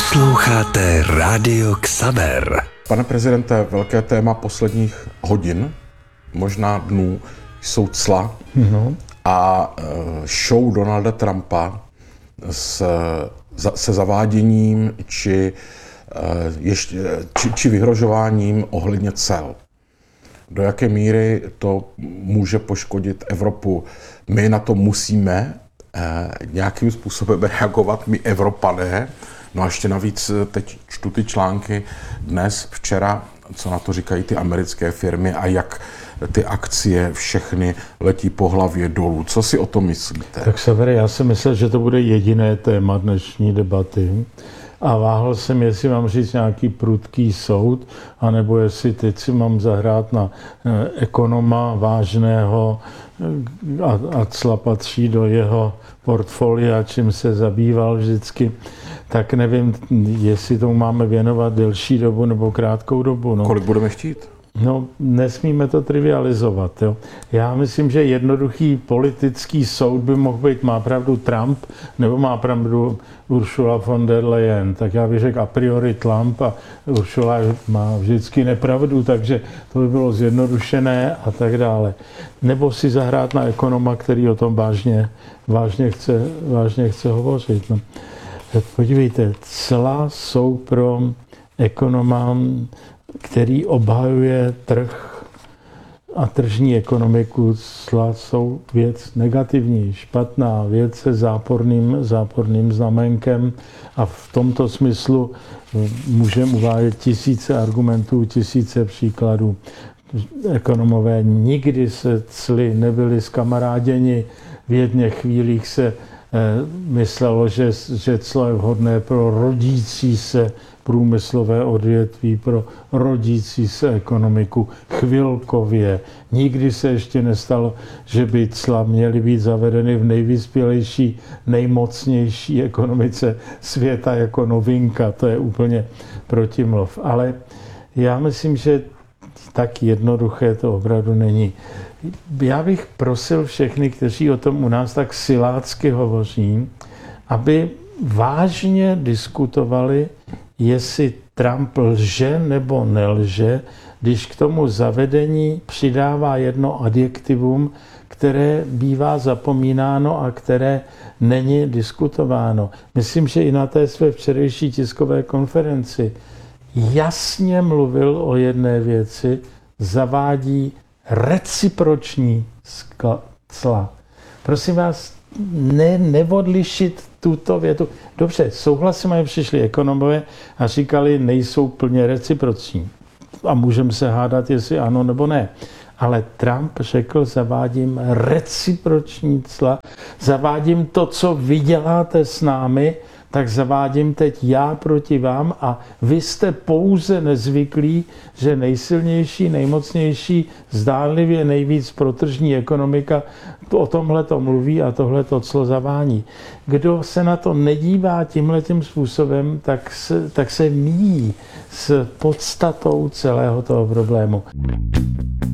Posloucháte Rádio Xaver. Pane prezidente, velké téma posledních hodin, možná dnů, jsou cla a show Donalda Trumpa se zaváděním či vyhrožováním ohledně cel. Do jaké míry to může poškodit Evropu? My na to musíme nějakým způsobem reagovat, my Evropané. No a ještě navíc teď čtu ty články dnes, včera, co na to říkají ty americké firmy a jak ty akcie všechny letí po hlavě dolů. Co si o tom myslíte? Tak Xavere, já si myslel, že to bude jediné téma dnešní debaty. A váhal jsem, jestli mám říct nějaký prudký soud, anebo jestli teď si mám zahrát na ekonoma vážného a cla patří do jeho portfolia, čím se zabýval vždycky. Tak nevím, jestli tomu máme věnovat delší dobu nebo krátkou dobu. No. Kolik budeme chtít? No, nesmíme to trivializovat. Jo. Já myslím, že jednoduchý politický soud by mohl být, má pravdu Trump, nebo má pravdu Ursula von der Leyen. Tak já bych řekl a priori Trump a Ursula má vždycky nepravdu, takže to by bylo zjednodušené a tak dále. Nebo si zahrát na ekonoma, který o tom vážně chce hovořit. No. Podívejte, cla jsou pro ekonoma, který obhajuje trh a tržní ekonomiku, cla jsou věc negativní, špatná věc se záporným znamenkem a v tomto smyslu můžeme uvádět tisíce argumentů, tisíce příkladů. Ekonomové nikdy se cly nebyli zkamaráděni, v jedných chvílích se myslelo, že clo je vhodné pro rodící se průmyslové odvětví, pro rodící se ekonomiku chvilkově. Nikdy se ještě nestalo, že by cla měly být zavedeny v nejvyspělejší, nejmocnější ekonomice světa jako novinka. To je úplně protimluv. Ale já myslím, že tak jednoduché to opravdu není. Já bych prosil všechny, kteří o tom u nás tak silácky hovoří, aby vážně diskutovali, jestli Trump lže nebo nelže, když k tomu zavedení přidává jedno adjektivum, které bývá zapomínáno a které není diskutováno. Myslím, že i na té své včerejší tiskové konferenci jasně mluvil o jedné věci, zavádí reciproční cla. Prosím vás, neodlišit tuto větu. Dobře, souhlasím, že přišli ekonomové a říkali, nejsou plně reciproční. A můžeme se hádat, jestli ano nebo ne. Ale Trump řekl, zavádím reciproční cla, zavádím to, co vy děláte s námi, tak zavádím teď já proti vám a vy jste pouze nezvyklí, že nejsilnější, nejmocnější, zdánlivě nejvíc protržní ekonomika o tomhle to mluví a tohle to clo zavání. Kdo se na to nedívá tímhletím způsobem, tak se míjí s podstatou celého toho problému.